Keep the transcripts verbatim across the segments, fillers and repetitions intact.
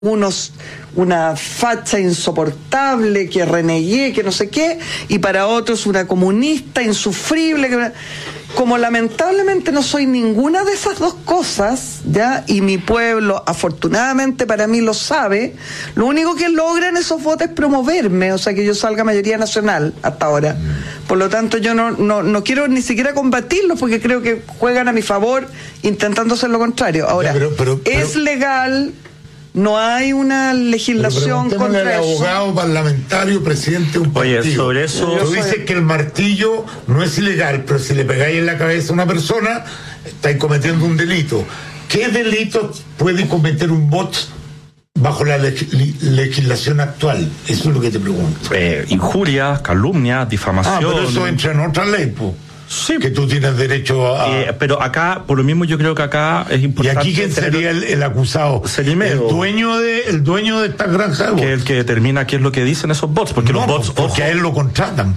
unos una facha insoportable, que renegué, que no sé qué, y para otros una comunista insufrible, que, como lamentablemente no soy ninguna de esas dos cosas, ya, y mi pueblo afortunadamente para mí lo sabe, lo único que logran esos votos es promoverme, o sea que yo salga mayoría nacional hasta ahora. Por lo tanto yo no, no, no quiero ni siquiera combatirlos porque creo que juegan a mi favor intentando hacer lo contrario. Ahora, pero, pero, pero, es legal. No hay una legislación contra el eso. Abogado parlamentario, presidente de un partido. Oye, sobre eso... Tú dices que el martillo no es ilegal, pero si le pegáis en la cabeza a una persona, estáis cometiendo un delito. ¿Qué delito puede cometer un bot bajo la leg legislación actual? Eso es lo que te pregunto. Eh, injurias, calumnias, difamación... Ah, pero eso entra en otra ley, pues. Sí. Que tú tienes derecho a... Eh, pero acá, por lo mismo yo creo que acá es importante... ¿Y aquí quién sería el, el acusado? Celimero. El dueño de, el dueño de esta granja de bots. Que es el que determina qué es lo que dicen esos bots, porque no, los bots... Porque ojo, a él lo contratan.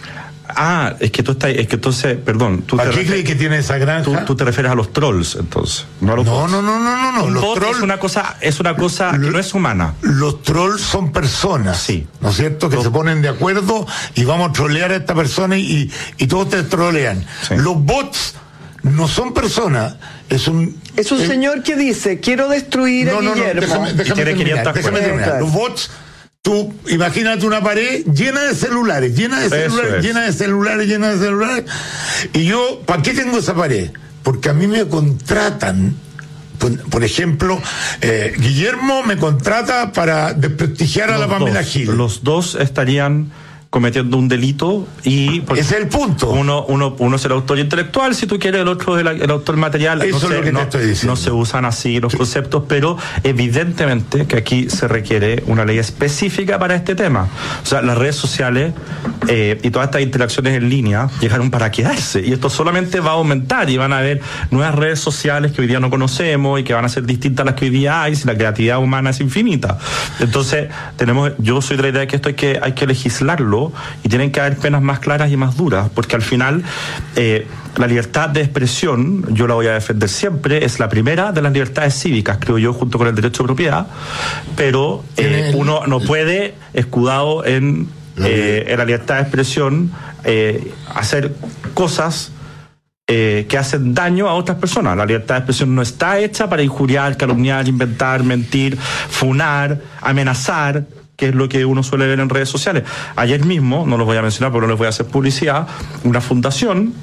Ah, es que tú estás, es que entonces, perdón, tú ¿Para te qué crees que tiene esa granja? Tú, tú te refieres a los trolls, entonces, no a los no, bots. no, no, no, no, no. Un Los bot trolls es una cosa, es una cosa que no es humana. Los trolls son personas, sí, ¿no es cierto? Que los... se ponen de acuerdo y vamos a trolear a esta persona y, y todos te trolean. Sí. Los bots no son personas, es un... Es un eh, señor que dice, quiero destruir no, a no, Guillermo. No, déjame, déjame terminar, déjame terminar. Los bots... Tú, imagínate una pared llena de celulares, llena de celulares, llena de celulares, llena de celulares. Y yo, ¿para qué tengo esa pared? Porque a mí me contratan, por, por ejemplo, eh, Guillermo me contrata para desprestigiar a la Pamela Gil. Los dos estarían cometiendo un delito y... Ese es el punto. Uno, uno, uno es el autor intelectual, si tú quieres, el otro es el, el autor material. Eso no es se, lo que no, te estoy diciendo. No se usan así los conceptos, pero evidentemente que aquí se requiere una ley específica para este tema. O sea, las redes sociales eh, y todas estas interacciones en línea llegaron para quedarse, y esto solamente va a aumentar y van a haber nuevas redes sociales que hoy día no conocemos y que van a ser distintas a las que hoy día hay, si la creatividad humana es infinita. Entonces, tenemos, yo soy de la idea de que esto hay que, hay que legislarlo, y tienen que haber penas más claras y más duras, porque al final eh, la libertad de expresión, yo la voy a defender siempre, es la primera de las libertades cívicas, creo yo, junto con el derecho de propiedad, pero eh, uno no puede, escudado en, eh, en la libertad de expresión, eh, hacer cosas Eh, que hacen daño a otras personas. La libertad de expresión no está hecha para injuriar, calumniar, inventar, mentir, funar, amenazar, que es lo que uno suele ver en redes sociales. Ayer mismo, no los voy a mencionar porque no les voy a hacer publicidad, una fundación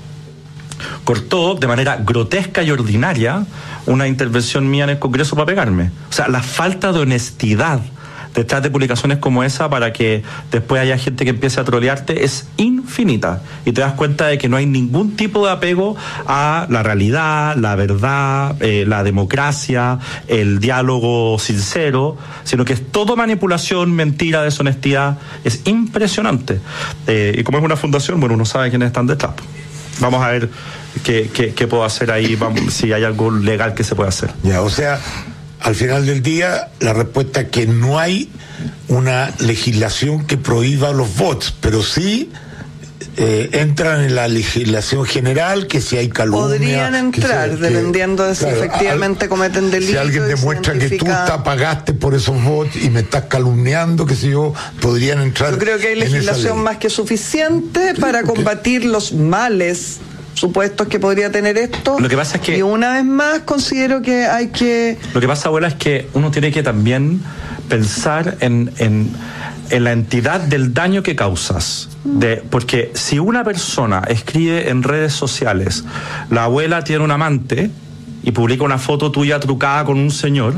cortó de manera grotesca y ordinaria una intervención mía en el Congreso para pegarme. O sea, la falta de honestidad detrás de publicaciones como esa para que después haya gente que empiece a trolearte es infinita, y te das cuenta de que no hay ningún tipo de apego a la realidad, la verdad, eh, la democracia, el diálogo sincero, sino que es todo manipulación, mentira, deshonestidad. Es impresionante, eh, y como es una fundación, bueno, uno sabe quiénes están detrás. Vamos a ver qué, qué, qué puedo hacer ahí, vamos, si hay algo legal que se pueda hacer. Ya, o sea, al final del día, la respuesta es que no hay una legislación que prohíba los bots, pero sí eh, entran en la legislación general, que si hay calumnia... Podrían entrar, que si, dependiendo que, de si claro, efectivamente al, cometen delitos. Si alguien demuestra que tú te pagaste por esos bots y me estás calumniando, que si yo, podrían entrar... Yo creo que hay legislación más que suficiente para combatir los males supuestos que podría tener esto. Lo que pasa es que, y una vez más considero que hay que... Lo que pasa, abuela, es que uno tiene que también pensar en, en, en la entidad del daño que causas. De, porque si una persona escribe en redes sociales, la abuela tiene un amante, y publica una foto tuya trucada con un señor,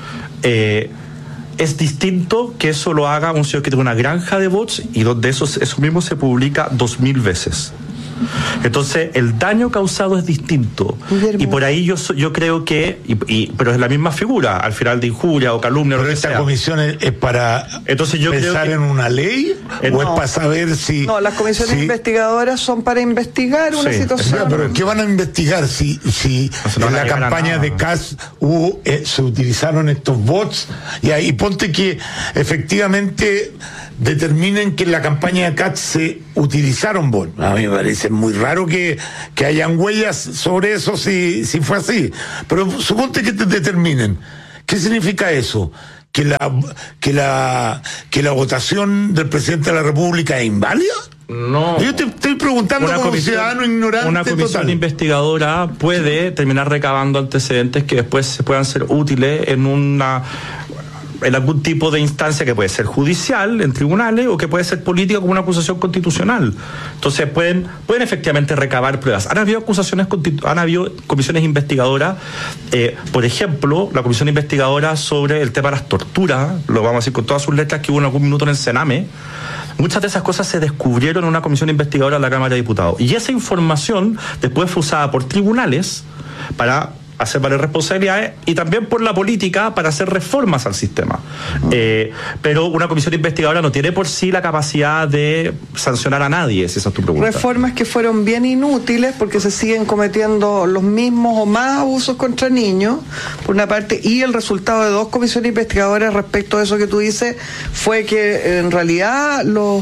eh, es distinto que eso lo haga un señor que tiene una granja de bots y donde eso, eso mismo se publica dos mil veces. Entonces el daño causado es distinto, y por ahí yo yo creo que y, y, pero es la misma figura al final de injuria o calumnia. Pero esta comisión es, es para Entonces yo pensar creo que, en una ley eh, no, o es para saber si no, las comisiones si, investigadoras son para investigar una sí, situación. Pero ¿qué van a investigar si si no, en la campaña de Kass hubo, eh, se utilizaron estos bots y ahí ponte que efectivamente determinen que en la campaña de Katz se utilizaron bots? A mí me parece muy raro que, que hayan huellas sobre eso si, si fue así. Pero suponte que te determinen. ¿Qué significa eso? que la que la que la votación del presidente de la República es inválida? No. Yo te estoy preguntando una como comisión, ciudadano ignorante. Una comisión total. investigadora puede terminar recabando antecedentes que después se puedan ser útiles en una en algún tipo de instancia que puede ser judicial, en tribunales, o que puede ser política como una acusación constitucional. Entonces pueden pueden efectivamente recabar pruebas. Han habido acusaciones, han habido comisiones investigadoras, eh, por ejemplo, la comisión investigadora sobre el tema de las torturas, lo vamos a decir con todas sus letras, que hubo en algún minuto en el Sename. Muchas de esas cosas se descubrieron en una comisión investigadora de la Cámara de Diputados. Y esa información después fue usada por tribunales para hacer varias responsabilidades y también por la política para hacer reformas al sistema. Eh, pero una comisión investigadora no tiene por sí la capacidad de sancionar a nadie, si esa es tu pregunta. Reformas que fueron bien inútiles porque se siguen cometiendo los mismos o más abusos contra niños, por una parte, y el resultado de dos comisiones investigadoras respecto a eso que tú dices fue que en realidad los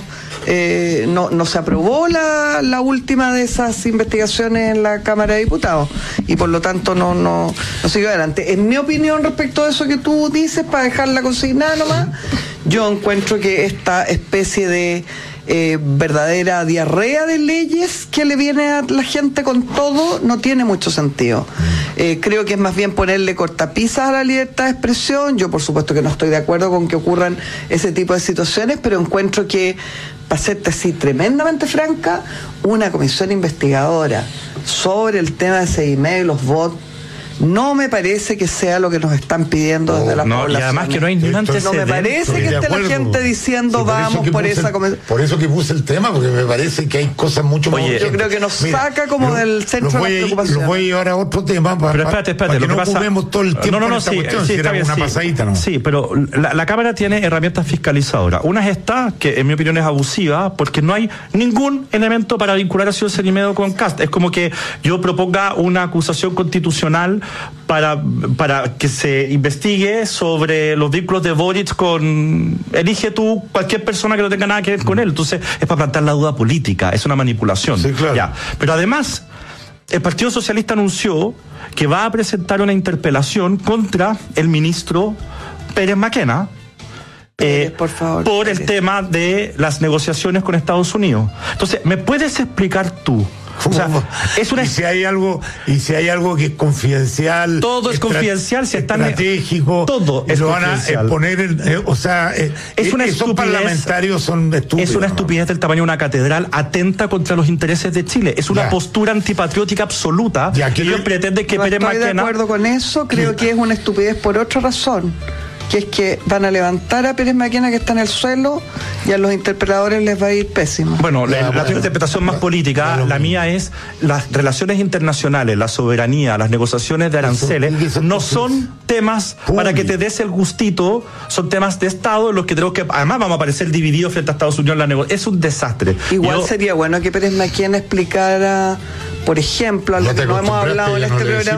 Eh, no, no se aprobó la, la última de esas investigaciones en la Cámara de Diputados y por lo tanto no, no, no siguió adelante. En mi opinión respecto a eso que tú dices, para dejarla consignada nomás, yo encuentro que esta especie de eh, verdadera diarrea de leyes que le viene a la gente con todo no tiene mucho sentido. Eh, creo que es más bien ponerle cortapisas a la libertad de expresión. Yo por supuesto que no estoy de acuerdo con que ocurran ese tipo de situaciones, pero encuentro que, para serte así tremendamente franca, una comisión investigadora sobre el tema de seis y medio y los bots no me parece que sea lo que nos están pidiendo no, desde la no, población. Y además que no hay ningún antecedente. No me parece que esté la gente diciendo sí, por vamos por esa comisión. Por eso que puse el tema, porque me parece que hay cosas mucho más. Oye, yo creo que nos Mira, saca como lo, del centro de la preocupación. Lo voy a llevar a otro tema para, pero espérate, espérate, para que lo no que pasa, ocupemos todo el tiempo no, no, no, en esta sí, cuestión, sí, si era bien, una sí, pasadita, ¿no? Sí, pero la, la Cámara tiene herramientas fiscalizadoras. Una es esta, que en mi opinión es abusiva, porque no hay ningún elemento para vincular a Ciudad Cerimedo con Cast. Es como que yo proponga una acusación constitucional para, para que se investigue sobre los vínculos de Boric con... Elige tú cualquier persona que no tenga nada que ver con él. Entonces es para plantar la duda política, es una manipulación. Sí, claro. Ya. Pero además, el Partido Socialista anunció que va a presentar una interpelación contra el ministro Pérez Maquena, Pérez, por favor, por Pérez. el tema de las negociaciones con Estados Unidos. Entonces, ¿me puedes explicar tú? O sea, es una... y si hay algo y si hay algo que es confidencial, todo es confidencial, si están estratégico, todo es lo van a exponer, eh, o sea, eh, es una esos parlamentarios son estúpidos. Es una estupidez, ¿no?, del tamaño de una catedral, atenta contra los intereses de Chile. Es una ya. postura antipatriótica absoluta. Ya, que y ellos pretenden que Pérez Maquena... Estoy de acuerdo con eso, creo ¿Qué? que es una estupidez por otra razón, que es que van a levantar a Pérez Maquena, que está en el suelo, y a los interpeladores les va a ir pésimo. Bueno, ya, la, bueno, la interpretación más política, bueno, la mía es las relaciones internacionales, la soberanía, las negociaciones de aranceles, eso, no son temas Uy. para que te des el gustito, son temas de Estado en los que tenemos que, además vamos a aparecer divididos frente a Estados Unidos en la negociación. Es un desastre. Igual Yo, sería bueno que Pérez Maquena explicara, por ejemplo, a lo no que no hemos hablado en este programa,